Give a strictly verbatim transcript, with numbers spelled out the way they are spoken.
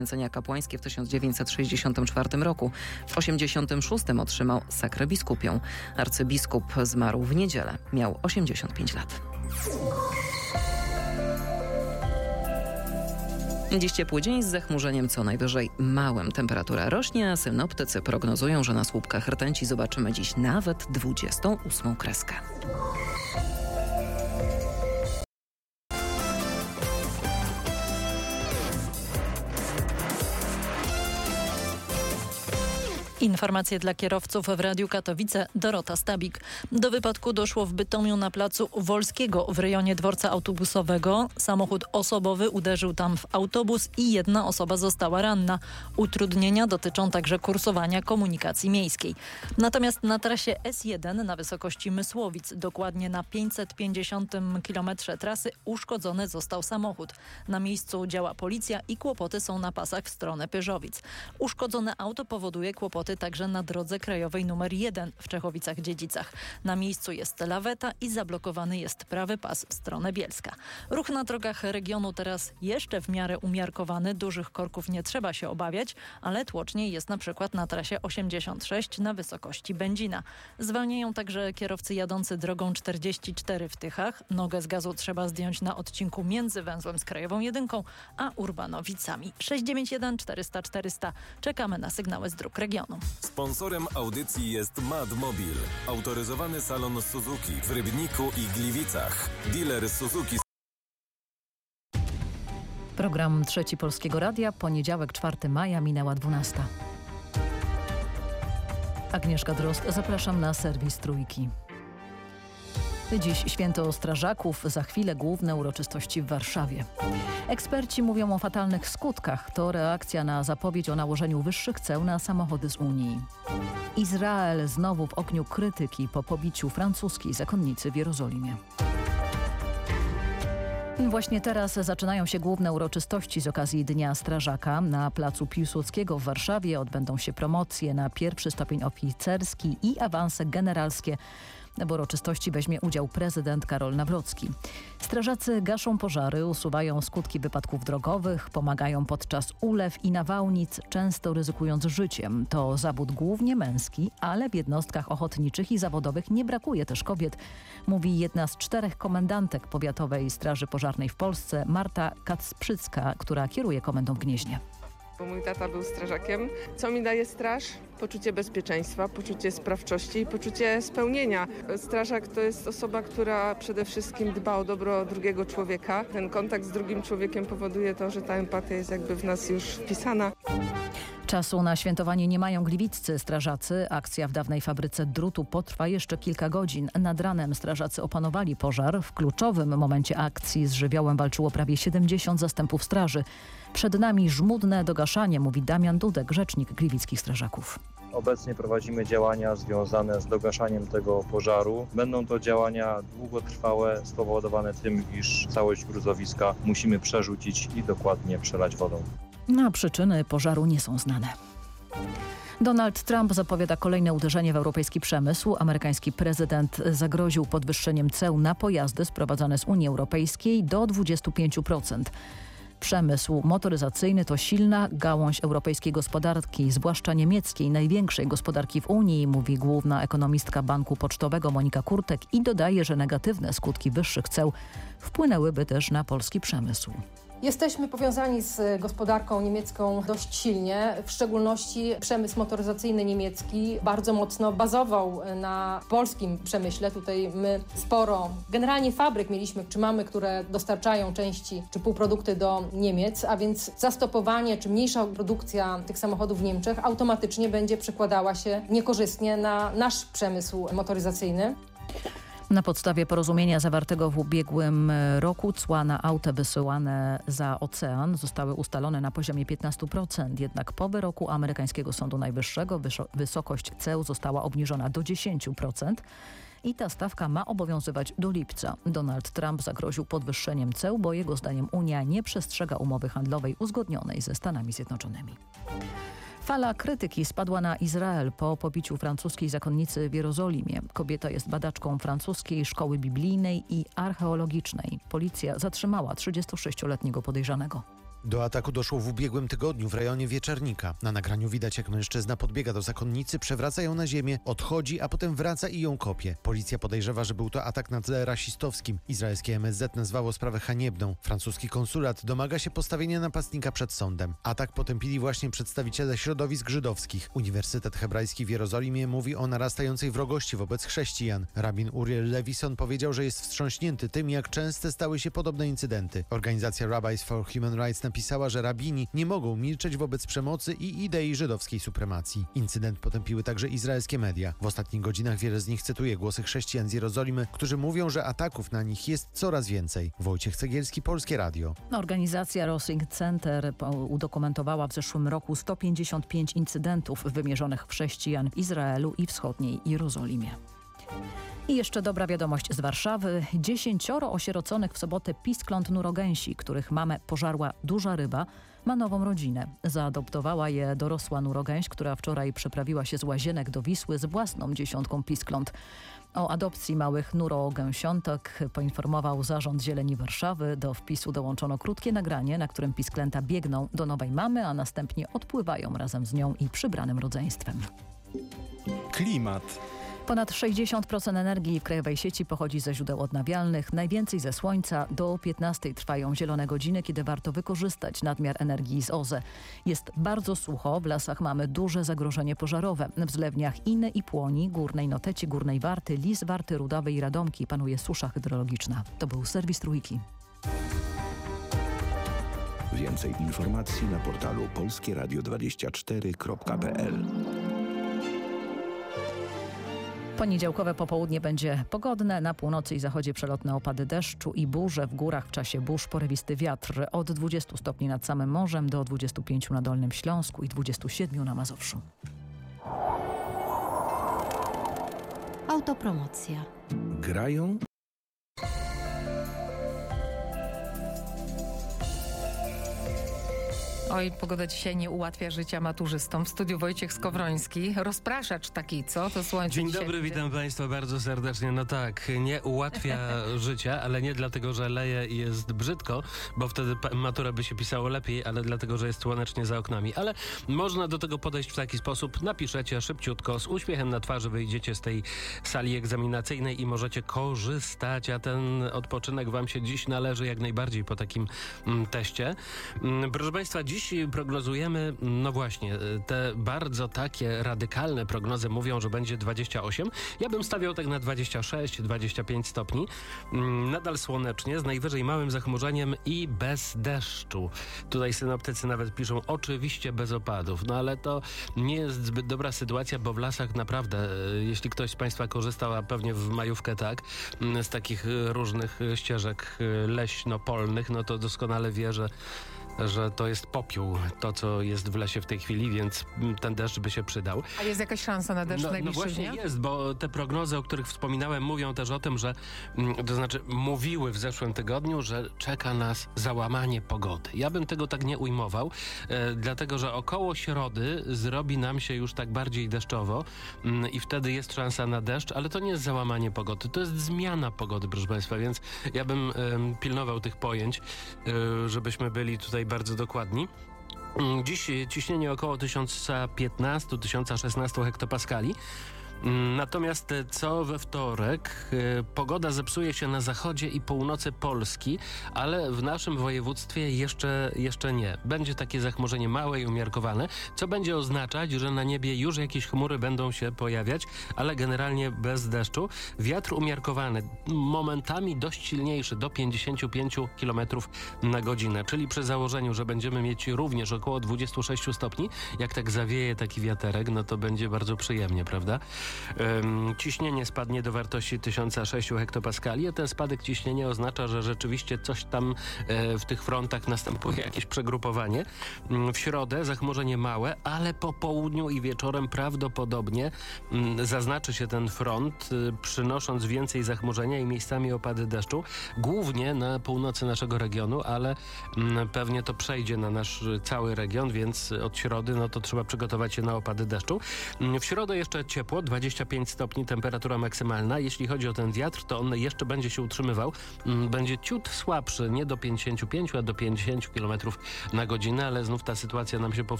Święcenia kapłańskie w tysiąc dziewięćset sześćdziesiątym czwartym roku. W osiemdziesiątym szóstym otrzymał sakrę biskupią. Arcybiskup zmarł w niedzielę. Miał osiemdziesiąt pięć lat. Dziś ciepły dzień z zachmurzeniem co najwyżej małym. Temperatura rośnie, a synoptycy prognozują, że na słupkach rtęci zobaczymy dziś nawet dwudziestą ósmą kreskę. Informacje dla kierowców w Radiu Katowice. Dorota Stabik. Do wypadku doszło w Bytomiu na placu Wolskiego w rejonie dworca autobusowego. Samochód osobowy uderzył tam w autobus i jedna osoba została ranna. Utrudnienia dotyczą także kursowania komunikacji miejskiej. Natomiast na trasie S jeden na wysokości Mysłowic, dokładnie na pięćset pięćdziesiątym kilometrze trasy, uszkodzony został samochód. Na miejscu działa policja i kłopoty są na pasach w stronę Pyrzowic. Uszkodzone auto powoduje kłopoty także na drodze krajowej numer jeden w Czechowicach-Dziedzicach. Na miejscu jest laweta i zablokowany jest prawy pas w stronę Bielska. Ruch na drogach regionu teraz jeszcze w miarę umiarkowany. Dużych korków nie trzeba się obawiać, ale tłoczniej jest na przykład na trasie osiemdziesiąt sześć na wysokości Będzina. Zwalniają także kierowcy jadący drogą czterdzieści cztery w Tychach. Nogę z gazu trzeba zdjąć na odcinku między węzłem z Krajową Jedynką a Urbanowicami. sześć dziewięć jeden czterysta czterysta. Czekamy na sygnały z dróg regionu. Sponsorem audycji jest Madmobil, autoryzowany salon Suzuki w Rybniku i Gliwicach. Dealer Suzuki. Program Trzeci Polskiego Radia, poniedziałek czwartego maja, minęła dwunasta. Agnieszka Drozd, zapraszam na serwis Trójki. Dziś święto strażaków, za chwilę główne uroczystości w Warszawie. Eksperci mówią o fatalnych skutkach. To reakcja na zapowiedź o nałożeniu wyższych ceł na samochody z Unii. Izrael znowu w ogniu krytyki po pobiciu francuskiej zakonnicy w Jerozolimie. Właśnie teraz zaczynają się główne uroczystości z okazji Dnia Strażaka. Na placu Piłsudskiego w Warszawie odbędą się promocje na pierwszy stopień oficerski i awanse generalskie. W uroczystości weźmie udział prezydent Karol Nawrocki. Strażacy gaszą pożary, usuwają skutki wypadków drogowych, pomagają podczas ulew i nawałnic, często ryzykując życiem. To zawód głównie męski, ale w jednostkach ochotniczych i zawodowych nie brakuje też kobiet, mówi jedna z czterech komendantek Powiatowej Straży Pożarnej w Polsce, Marta Kacprzycka, która kieruje komendą w Gnieźnie. Bo mój tata był strażakiem. Co mi daje straż? Poczucie bezpieczeństwa, poczucie sprawczości i poczucie spełnienia. Strażak to jest osoba, która przede wszystkim dba o dobro drugiego człowieka. Ten kontakt z drugim człowiekiem powoduje to, że ta empatia jest jakby w nas już wpisana. Czasu na świętowanie nie mają gliwiccy strażacy. Akcja w dawnej fabryce drutu potrwa jeszcze kilka godzin. Nad ranem strażacy opanowali pożar. W kluczowym momencie akcji z żywiołem walczyło prawie siedemdziesiąt zastępów straży. Przed nami żmudne dogaszanie, mówi Damian Dudek, rzecznik gliwickich strażaków. Obecnie prowadzimy działania związane z dogaszaniem tego pożaru. Będą to działania długotrwałe, spowodowane tym, iż całość gruzowiska musimy przerzucić i dokładnie przelać wodą. No, przyczyny pożaru nie są znane. Donald Trump zapowiada kolejne uderzenie w europejski przemysł. Amerykański prezydent zagroził podwyższeniem ceł na pojazdy sprowadzane z Unii Europejskiej do dwudziestu pięciu procent. Przemysł motoryzacyjny to silna gałąź europejskiej gospodarki, zwłaszcza niemieckiej, największej gospodarki w Unii, mówi główna ekonomistka Banku Pocztowego Monika Kurtek i dodaje, że negatywne skutki wyższych ceł wpłynęłyby też na polski przemysł. Jesteśmy powiązani z gospodarką niemiecką dość silnie, w szczególności przemysł motoryzacyjny niemiecki bardzo mocno bazował na polskim przemyśle. Tutaj my sporo, generalnie fabryk mieliśmy, czy mamy, które dostarczają części czy półprodukty do Niemiec, a więc zastopowanie czy mniejsza produkcja tych samochodów w Niemczech automatycznie będzie przekładała się niekorzystnie na nasz przemysł motoryzacyjny. Na podstawie porozumienia zawartego w ubiegłym roku cła na auta wysyłane za ocean zostały ustalone na poziomie piętnaście procent. Jednak po wyroku amerykańskiego Sądu Najwyższego wysokość ceł została obniżona do dziesięć procent i ta stawka ma obowiązywać do lipca. Donald Trump zagroził podwyższeniem ceł, bo jego zdaniem Unia nie przestrzega umowy handlowej uzgodnionej ze Stanami Zjednoczonymi. Fala krytyki spadła na Izrael po pobiciu francuskiej zakonnicy w Jerozolimie. Kobieta jest badaczką francuskiej szkoły biblijnej i archeologicznej. Policja zatrzymała trzydziestosześcioletniego podejrzanego. Do ataku doszło w ubiegłym tygodniu w rejonie Wieczernika. Na nagraniu widać, jak mężczyzna podbiega do zakonnicy, przewraca ją na ziemię, odchodzi, a potem wraca i ją kopie. Policja podejrzewa, że był to atak na tle rasistowskim. Izraelskie M S Z nazwało sprawę haniebną. Francuski konsulat domaga się postawienia napastnika przed sądem. Atak potępili właśnie przedstawiciele środowisk żydowskich. Uniwersytet Hebrajski w Jerozolimie mówi o narastającej wrogości wobec chrześcijan. Rabin Uriel Levison powiedział, że jest wstrząśnięty tym, jak częste stały się podobne incydenty. Organizacja Rabbis for Human Rights napisała, że rabini nie mogą milczeć wobec przemocy i idei żydowskiej supremacji. Incydent potępiły także izraelskie media. W ostatnich godzinach wiele z nich cytuje głosy chrześcijan z Jerozolimy, którzy mówią, że ataków na nich jest coraz więcej. Wojciech Cegielski, Polskie Radio. Organizacja Rosing Center udokumentowała w zeszłym roku sto pięćdziesiąt pięć incydentów wymierzonych w chrześcijan w Izraelu i wschodniej Jerozolimie. I jeszcze dobra wiadomość z Warszawy. Dziesięcioro osieroconych w sobotę piskląt nurogęsi, których mamę pożarła duża ryba, ma nową rodzinę. Zaadoptowała je dorosła nurogęś, która wczoraj przeprawiła się z Łazienek do Wisły z własną dziesiątką piskląt. O adopcji małych nurogęsiątek poinformował Zarząd Zieleni Warszawy. Do wpisu dołączono krótkie nagranie, na którym pisklęta biegną do nowej mamy, a następnie odpływają razem z nią i przybranym rodzeństwem. Klimat. Ponad sześćdziesiąt procent energii w krajowej sieci pochodzi ze źródeł odnawialnych, najwięcej ze słońca. Do piętnastej trwają zielone godziny, kiedy warto wykorzystać nadmiar energii z O Z E. Jest bardzo sucho, w lasach mamy duże zagrożenie pożarowe. W zlewniach Iny i Płoni, Górnej Noteci, Górnej Warty, Lis, Warty, Rudawej i Radomki panuje susza hydrologiczna. To był serwis Trójki. Więcej informacji na portalu polskie radio dwadzieścia cztery kropka p l. Poniedziałkowe popołudnie będzie pogodne. Na północy i zachodzie przelotne opady deszczu i burze. W górach w czasie burz porywisty wiatr od dwudziestu stopni nad samym morzem do dwudziestu pięciu na Dolnym Śląsku i dwudziestu siedmiu na Mazowszu. Autopromocja. Grają Oj, pogoda dzisiaj nie ułatwia życia maturzystom. W studiu Wojciech Skowroński. Rozpraszacz taki, co? To słońce Dzień dzisiaj dobry, będzie. Witam Państwa bardzo serdecznie. No tak, nie ułatwia życia, ale nie dlatego, że leje i jest brzydko, bo wtedy maturę by się pisało lepiej, ale dlatego, że jest słonecznie za oknami. Ale można do tego podejść w taki sposób. Napiszecie szybciutko, z uśmiechem na twarzy wyjdziecie z tej sali egzaminacyjnej i możecie korzystać, a ten odpoczynek Wam się dziś należy jak najbardziej po takim mm, teście. Mm, proszę Państwa, dziś prognozujemy, no właśnie, te bardzo takie radykalne prognozy mówią, że będzie dwadzieścia osiem. Ja bym stawiał tak na dwadzieścia sześć dwadzieścia pięć stopni. Nadal słonecznie, z najwyżej małym zachmurzeniem i bez deszczu. Tutaj synoptycy nawet piszą, oczywiście bez opadów. No ale to nie jest zbyt dobra sytuacja, bo w lasach naprawdę, jeśli ktoś z Państwa korzystał, a pewnie w majówkę tak, z takich różnych ścieżek leśno-polnych, no to doskonale wie, że że to jest popiół, to co jest w lesie w tej chwili, więc ten deszcz by się przydał. A jest jakaś szansa na deszcz no, w najbliższych No właśnie dniach? jest, bo te prognozy, o których wspominałem, mówią też o tym, że to znaczy mówiły w zeszłym tygodniu, że czeka nas załamanie pogody. Ja bym tego tak nie ujmował, e, dlatego że około środy zrobi nam się już tak bardziej deszczowo m, i wtedy jest szansa na deszcz, ale to nie jest załamanie pogody, to jest zmiana pogody, proszę Państwa, więc ja bym e, pilnował tych pojęć, e, żebyśmy byli tutaj bardzo dokładni. Dziś ciśnienie około tysiąc piętnaście do tysiąc szesnaście hektopaskali. Natomiast co we wtorek y, pogoda zepsuje się na zachodzie i północy Polski, ale w naszym województwie jeszcze, jeszcze nie. Będzie takie zachmurzenie małe i umiarkowane, co będzie oznaczać, że na niebie już jakieś chmury będą się pojawiać, ale generalnie bez deszczu. Wiatr umiarkowany, momentami dość silniejszy, do pięćdziesięciu pięciu kilometrów na godzinę, czyli przy założeniu, że będziemy mieć również około dwudziestu sześciu stopni, jak tak zawieje taki wiaterek, no to będzie bardzo przyjemnie, prawda? Um, ciśnienie spadnie do wartości tysiąc sześć hektopaskali, a ten spadek ciśnienia oznacza, że rzeczywiście coś tam e, w tych frontach następuje, jakieś przegrupowanie. Um, w środę zachmurzenie małe, ale po południu i wieczorem prawdopodobnie um, zaznaczy się ten front, y, przynosząc więcej zachmurzenia i miejscami opady deszczu, głównie na północy naszego regionu, ale um, pewnie to przejdzie na nasz cały region, więc od środy no to trzeba przygotować się na opady deszczu. Um, w środę jeszcze ciepło, dwadzieścia dwadzieścia pięć stopni temperatura maksymalna. Jeśli chodzi o ten wiatr, to on jeszcze będzie się utrzymywał. Będzie ciut słabszy, nie do pięćdziesięciu pięciu, a do pięćdziesięciu kilometrów na godzinę, ale znów ta sytuacja nam się powtórzy.